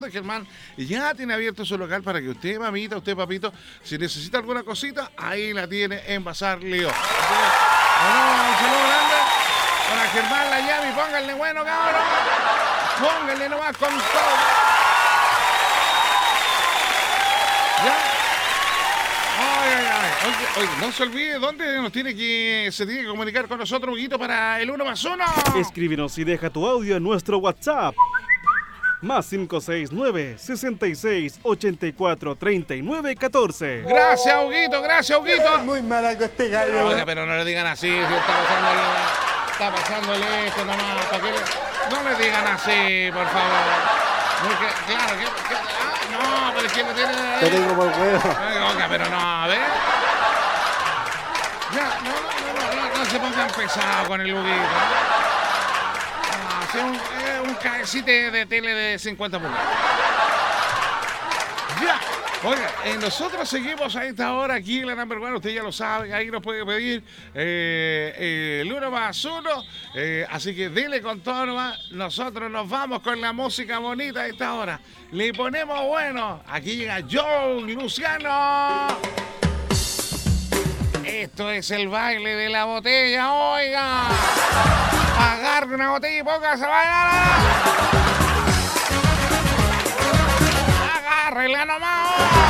Germán ya tiene abierto su local para que usted, mamita, usted, papito, si necesita alguna cosita, ahí la tiene en Bazar Lío. Un saludo grande para Germán Layami, pónganle bueno, cabrón. Pónganle nomás con todo. ¿Ya? Oye, no se olvide dónde se tiene que comunicar con nosotros, Huguito, para el 1+1. Escríbenos y deja tu audio en nuestro WhatsApp. Más 569-66-84-39-14. Gracias, Huguito, gracias, Huguito. Muy mal con este gallo. Oiga, pero no le digan así, si está pasándole esto nomás. ¿Para qué no le digan así, por favor? Porque, claro, no, pero es que le tiene... Te tengo por huevo. Oiga, pero no, a ver. Ya, no se pongan pesados con el Huguito. Un cabecite de tele de 50 pulgadas. Ya. Oiga, nosotros seguimos a esta hora aquí en la Number One, usted ya lo sabe, ahí nos puede pedir el 1+1, así que dile con todo nomás, nosotros nos vamos con la música bonita a esta hora. Le ponemos bueno, aquí llega Joe Luciano. Esto es el baile de la botella, oiga. Agarre una botella y póngase a bailar. Agárrela nomás.